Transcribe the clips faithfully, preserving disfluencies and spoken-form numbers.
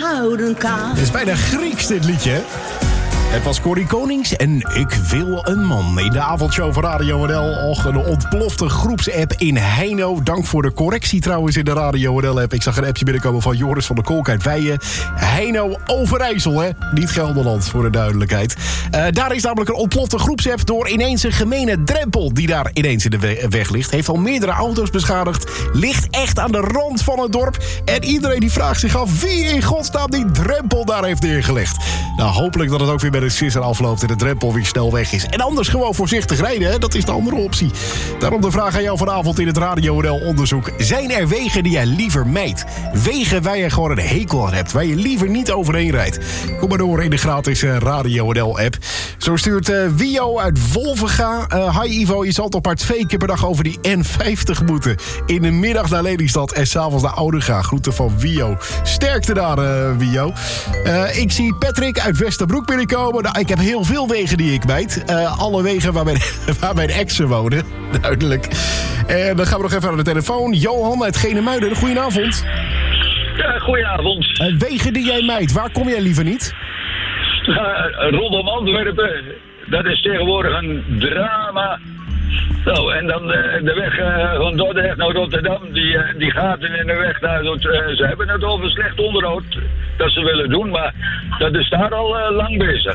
houden kan. Het is bijna Grieks, dit liedje, hè? Het was Corrie Konings en Ik wil een man. In de avondshow van Radio N L. Och, een ontplofte groepsapp in Heino. Dank voor de correctie trouwens in de Radio N L-app. Ik zag een appje binnenkomen van Joris van der Kolk uit Weijen. Heino Overijssel, hè? Niet Gelderland, voor de duidelijkheid. Uh, daar is namelijk een ontplofte groepsapp door ineens een gemene drempel die daar ineens in de we- weg ligt. Heeft al meerdere auto's beschadigd. Ligt echt aan de rand van het dorp. En iedereen die vraagt zich af wie in godsnaam die drempel daar heeft neergelegd. Nou, hopelijk dat het ook weer bij de sisser afloopt en de drempel weer snel weg is. En anders gewoon voorzichtig rijden, hè? Dat is de andere optie. Daarom de vraag aan jou vanavond in het Radio N L-onderzoek. Zijn er wegen die jij liever mijdt? Wegen waar je gewoon een hekel aan hebt, waar je liever niet overheen rijdt? Kom maar door in de gratis uh, Radio N L-app. Zo stuurt uh, Wio uit Wolvenga. Uh, hi Ivo, je zal toch maar twee keer per dag over die N vijftig moeten. In de middag naar Lelystad en s'avonds naar Oudega. Groeten van Wio. Sterkte daar, uh, Wio. Uh, ik zie Patrick uit Westerbroek binnenkomen. Nou, ik heb heel veel wegen die ik mijd. Uh, alle wegen waar mijn, waar mijn exen wonen. Duidelijk. En dan gaan we nog even aan de telefoon. Johan uit Genemuiden. Goedenavond. Ja, goedenavond. Uh, wegen die jij mijdt, waar kom jij liever niet? Uh, rondom Antwerpen. Dat is tegenwoordig een drama. Nou, en dan uh, de weg uh, van Dordrecht naar Rotterdam, die, uh, die gaten in de weg daar, dat, uh, ze hebben het over slecht onderhoud dat ze willen doen, maar dat is daar al uh, lang bezig.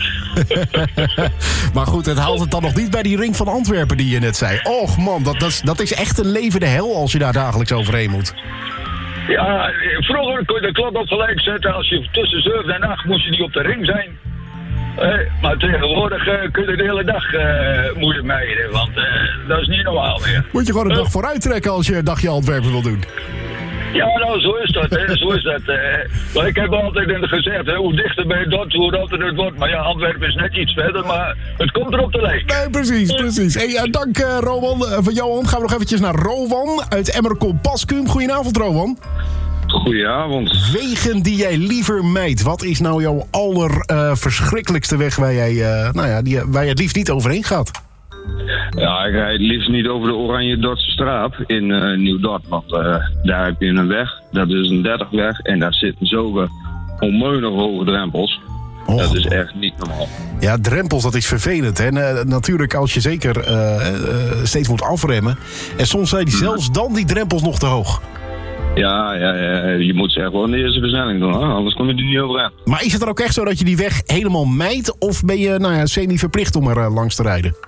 Maar goed, het haalt het dan nog niet bij die ring van Antwerpen die je net zei. Och man, dat, dat, is, dat is echt een levende hel als je daar dagelijks overheen moet. Ja, vroeger kon je de klok op gelijk zetten, als je tussen zeven en acht moest je niet op de ring zijn. Uh, maar tegenwoordig uh, kun je de hele dag uh, moeilijk mijden, want uh, dat is niet normaal meer. Moet je gewoon een uh, dag vooruit trekken als je een dagje Antwerpen wil doen. Ja, nou, zo is dat, hè. Zo is dat. Uh, maar ik heb altijd gezegd, hè, hoe dichter bij dat, hoe rotter het wordt. Maar ja, Antwerpen is net iets verder, maar het komt erop te lijken. Nee, precies, precies. Hey, uh, dank uh, Rowan. Uh, van Johan gaan we nog eventjes naar Rowan uit Emmerkop-Baskum. Goedenavond, Rowan. Goedenavond. Wegen die jij liever mijdt. Wat is nou jouw allerverschrikkelijkste uh, weg waar jij, uh, nou ja, die, waar je het liefst niet overheen gaat? Ja, ik rijd het liefst niet over de Oranje Dordtse straat in uh, Nieuw-Dort. Want uh, daar heb je een weg, dat is een dertig weg. En daar zitten zulke onmeunig hoge drempels. Oh. Dat is echt niet normaal. Ja, drempels, dat is vervelend. En uh, natuurlijk als je zeker uh, uh, steeds moet afremmen. En soms zijn die zelfs dan die drempels nog te hoog. Ja, ja, ja, je moet ze echt wel in de eerste versnelling doen, hè? Anders kom je er niet overheen. Maar is het dan ook echt zo dat je die weg helemaal mijdt? Of ben je nou ja, semi-verplicht om er uh, langs te rijden?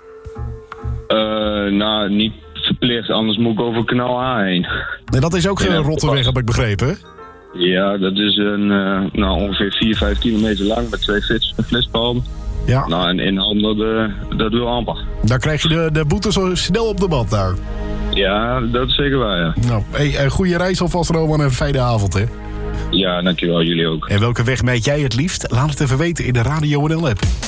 Uh, nou, niet verplicht, anders moet ik over kanaal A heen. En dat is ook geen ja, rotte weg, heb ik begrepen, hè? Ja, dat is een, uh, nou, ongeveer vier, vijf kilometer lang met twee flitspalen. Ja. Nou, en in handen, dat, dat wil amper. Dan krijg je de, de boete zo snel op de band daar. Ja, dat is zeker waar, ja. Nou, hey, een goede reis alvast, Roman, en een fijne avond, hè? Ja, dankjewel, jullie ook. En welke weg mijd jij het liefst? Laat het even weten in de Radio N L-app.